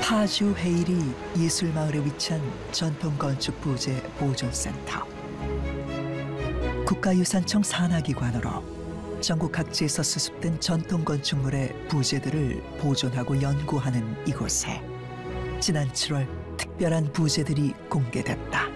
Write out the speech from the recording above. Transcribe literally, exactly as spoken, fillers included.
파주 헤이리 예술마을에 위치한 전통건축부재 보존센터. 국가유산청 산하기관으로 전국 각지에서 수습된 전통건축물의 부재들을 보존하고 연구하는 이곳에 지난 칠월 특별한 부재들이 공개됐다.